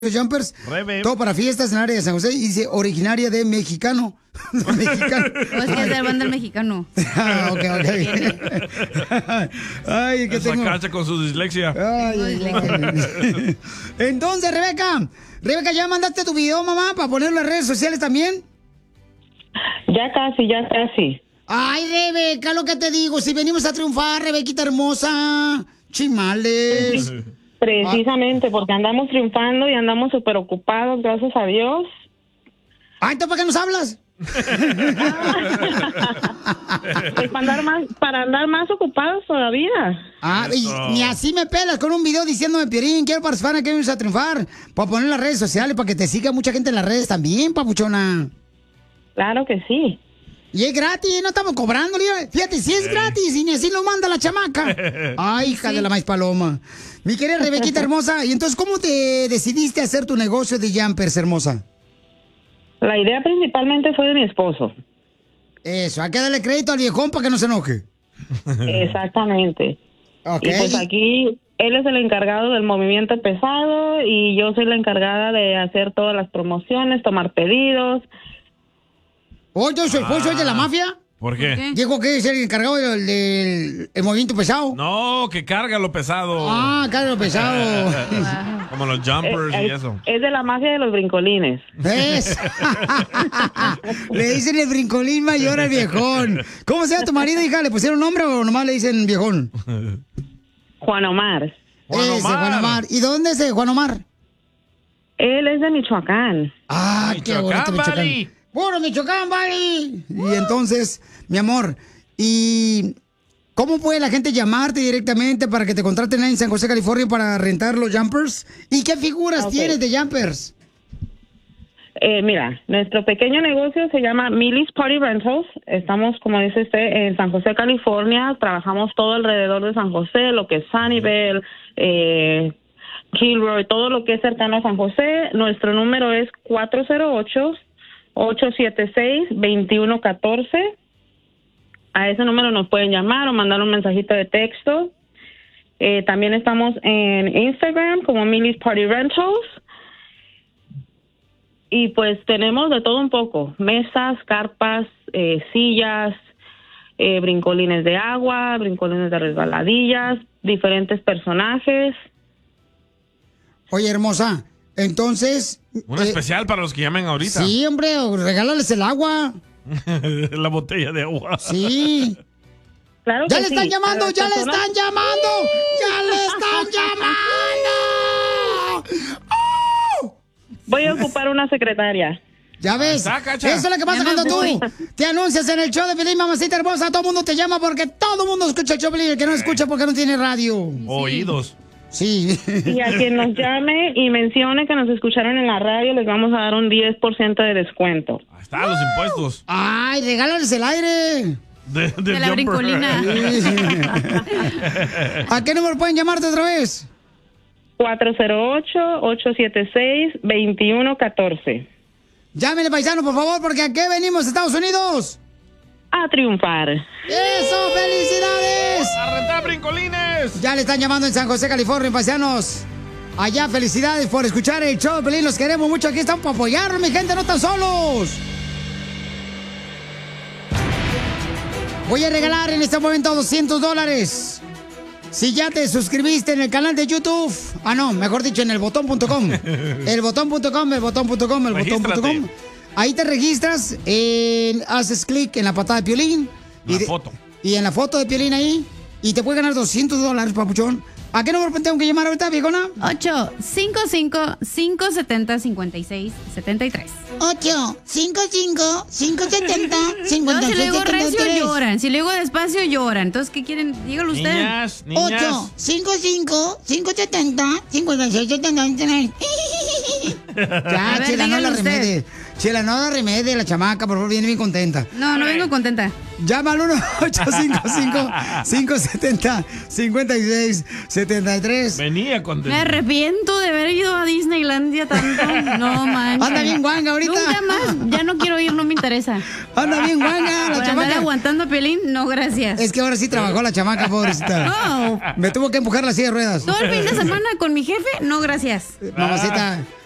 Jumpers, todo para fiestas en el área de San José, y dice originaria de Mexicano. Mexicano. No, es que es de la banda del Mexicano. Ok. Ay, que Esa tengo... cacha con su dislexia. Ay. Entonces, Rebeca, ¿ya mandaste tu video, mamá, para ponerlo en las redes sociales también? Ya casi. Ay, Rebeca, lo que te digo, si venimos a triunfar, Rebequita hermosa, chimales. Precisamente, porque andamos triunfando y andamos súper ocupados, gracias a Dios. Ay, ¿entonces para qué nos hablas? Pues para andar más ocupados todavía. Y ni así me pelas con un video diciéndome, Piolín, quiero participar, que venimos a triunfar, para poner en las redes sociales, para que te siga mucha gente en las redes también, papuchona. Claro que sí. Y es gratis, no estamos cobrando, fíjate, si es gratis y ni así lo manda la chamaca. Ay, hija de la maíz paloma. Mi querida Rebequita hermosa, y entonces, ¿cómo te decidiste a hacer tu negocio de jumpers, hermosa? La idea principalmente fue de mi esposo. Eso, hay que darle crédito al viejón para que no se enoje. Exactamente. Okay. Y pues aquí, él es el encargado del movimiento pesado y yo soy la encargada de hacer todas las promociones, tomar pedidos. ¿Yo soy esposo de la mafia? ¿Por qué? Dijo que es el encargado del movimiento pesado. No, que carga lo pesado. Carga lo pesado. Como los jumpers y eso. Es de la mafia de los brincolines. ¿Ves? Le dicen el brincolín mayor al viejón. ¿Cómo se llama tu marido, hija? ¿Le pusieron nombre o nomás le dicen viejón? Juan Omar. Juan Omar. ¿Y dónde es Juan Omar? Él es de Michoacán. Qué bonito Michoacán. ¡Puro Michoacán, vale! Y entonces, mi amor, ¿y cómo puede la gente llamarte directamente para que te contraten ahí en San José, California, para rentar los jumpers? ¿Y qué figuras tienes de jumpers? Mira, nuestro pequeño negocio se llama Millie's Party Rentals. Estamos, como dice usted, en San José, California. Trabajamos todo alrededor de San José, lo que es Sunnyvale, Kilroy, todo lo que es cercano a San José. Nuestro número es 408-876-2114. A ese número nos pueden llamar o mandar un mensajito de texto. También estamos en Instagram como Millie's Party Rentals. Y pues tenemos de todo un poco. Mesas, carpas, sillas, brincolines de agua, brincolines de resbaladillas, diferentes personajes. Oye, hermosa, entonces... Un especial para los que llamen ahorita. Sí, hombre, regálales el agua. La botella de agua. Sí. Claro ¡Ya que le están sí. llamando! ¡Ya le están llamando! ¡Ya le están llamando! ¡Oh! Voy a ocupar una secretaria. Ya ves, eso es lo que pasa cuando tú te anuncias en el show de Piolín, mamacita hermosa. Todo el mundo te llama porque todo el mundo escucha el show de Piolín. El que no escucha porque no tiene radio. Oídos. Sí. Y a quien nos llame y mencione que nos escucharon en la radio, les vamos a dar un 10% de descuento. Ahí está, los impuestos. ¡Ay, regálales el aire! De la brincolina. ¿A qué número pueden llamarte otra vez? 408-876-2114. Llámenle, paisano, por favor, porque ¿a qué venimos, Estados Unidos? A triunfar. ¡Eso! ¡Felicidades! ¡A rentar brincolines! Ya le están llamando en San José, California, paisanos. Allá, felicidades por escuchar el show de Piolín. Los queremos mucho. Aquí están para apoyarnos, mi gente. No están solos. Voy a regalar en este momento $200. Si ya te suscribiste en el canal de YouTube. No, mejor dicho, en elbotón.com. Elbotón.com. Ahí te registras, haces clic en la patada de Piolín. Foto. Y en la foto de Piolín ahí. Y te puede ganar $200, papuchón. ¿A qué número tengo que llamar ahorita, viejona? 855-570-5673. 855-570-5673. No, si le digo recio, lloran. Si le digo despacio, lloran. Entonces, ¿qué quieren? Dígalo usted. Niñas. 855-570-5673. Ya, Chela, no la remede. Chela, no la remede, la chamaca, por favor, viene bien contenta. No vengo contenta. Llama al 1-855-570-5673. Venía contenta. Me arrepiento de haber ido a Disneylandia tanto. No manches. Anda bien guanga ahorita. Nunca más. Ya no quiero ir, no me interesa. Anda bien guanga la Por chamaca. andar aguantando a Piolín, no, gracias. Es que ahora sí trabajó la chamaca, pobrecita. No. Me tuvo que empujar la silla de ruedas. Todo el fin de semana con mi jefe, no, gracias. Mamacita.